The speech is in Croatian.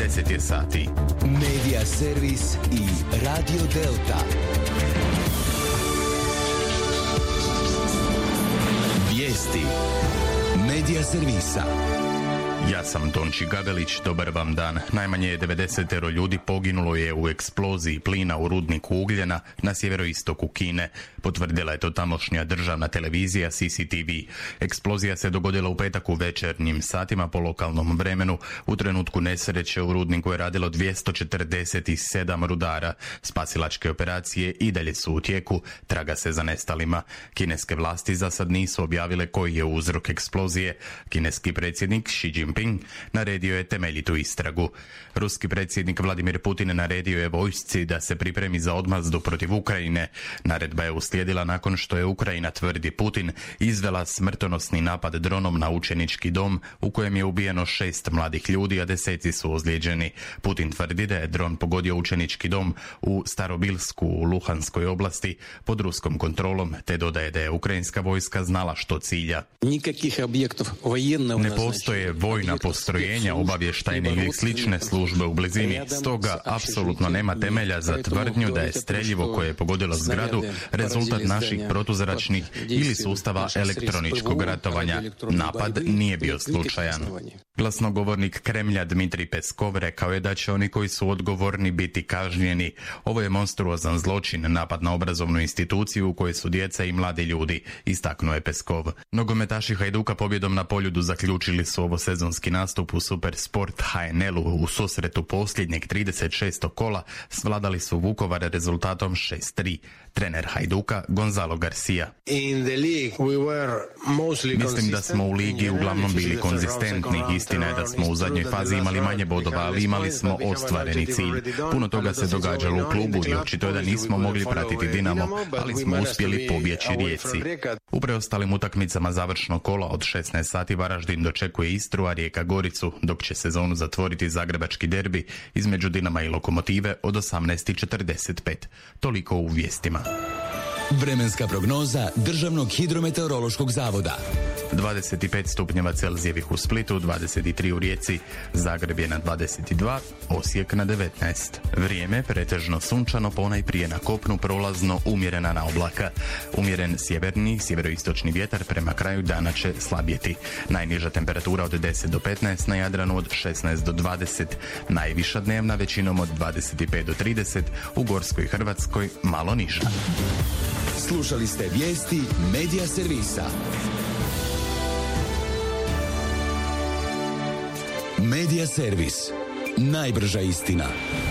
10 je sati. Medija servis i Radio Delta. Vijesti Medija servisa. Ja sam Tonči Gavelić, dobar vam dan. Najmanje 90 ljudi poginulo je u eksploziji plina u rudniku ugljena na sjeveroistoku Kine. Potvrdila je to tamošnja državna televizija CCTV. Eksplozija se dogodila u petak u večernjim satima po lokalnom vremenu. U trenutku nesreće u rudniku je radilo 247 rudara. Spasilačke operacije i dalje su u tijeku, traga se za nestalima. Kineske vlasti za sad nisu objavile koji je uzrok eksplozije. Kineski predsjednik Xi Jinping naredio je temeljitu istragu. Ruski predsjednik Vladimir Putin naredio je vojsci da se pripremi za odmazdu protiv Ukrajine. Naredba je uslijedila nakon što je Ukrajina, tvrdi Putin, izvela smrtonosni napad dronom na učenički dom u kojem je ubijeno 6 mladih ljudi, a deseci su ozlijeđeni. Putin tvrdi da je dron pogodio učenički dom u Starobilsku u Luhanskoj oblasti pod ruskom kontrolom, te dodaje da je ukrajinska vojska znala što cilja. Ne postoje vojna postrojenja, obavještajne ili slične službe u blizini, stoga apsolutno nema temelja za tvrdnju da je streljivo koje je pogodilo zgradu rezultat naših protuzračnih ili sustava elektroničkog ratovanja. Napad nije bio slučajan. Glasnogovornik Kremlja Dmitrij Peskov rekao je da će oni koji su odgovorni biti kažnjeni. Ovo je monstruozan zločin, napad na obrazovnu instituciju u kojoj su djeca i mladi ljudi, istaknuo je Peskov. Nogometaši Hajduka pobjedom na Poljudu zaključili su ovo sezonski nastup u Supersport HNL-u. U susretu posljednjeg 36. kola svladali su Vukovar rezultatom 6-3. Trener Hajduka Gonzalo Garcia. Mislim da smo u ligi uglavnom bili konzistentni. Istina je da smo u zadnjoj fazi imali manje bodova, ali imali smo ostvareni cilj. Puno toga se događalo u klubu i očito je da nismo mogli pratiti Dinamo, ali smo uspjeli pobjeći Rijeci. U preostalim utakmicama završnog kola od 16 sati Varaždin dočekuje Istru, a Rijeka Goricu, dok će sezonu zatvoriti zagrebački derbi između Dinama i Lokomotive od 18:45. Toliko u vijestima. Vremenska prognoza Državnog hidrometeorološkog zavoda. 25 stupnjeva Celzijevih u Splitu, 23 u Rijeci, Zagreb je na 22, Osijek na 19. Vrijeme pretežno sunčano, ponajprije na kopnu, prolazno umjerena na oblaka. Umjeren sjeverni, sjeveroistočni vjetar prema kraju dana će slabjeti. Najniža temperatura od 10 do 15, na Jadranu od 16 do 20. Najviša dnevna većinom od 25 do 30, u Gorskoj Hrvatskoj malo niža. Slušali ste vijesti Medija servisa. Medija servis. Najbrža istina.